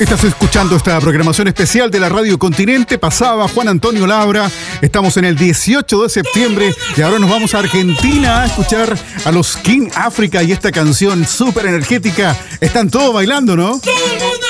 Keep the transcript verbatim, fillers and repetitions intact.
Estás escuchando esta programación especial de la Radio Continente. Pasaba Juan Antonio Labra. Estamos en el dieciocho de septiembre y ahora nos vamos a Argentina a escuchar a los King África y esta canción súper energética. Están todos bailando, ¿no? ¡Todo el mundo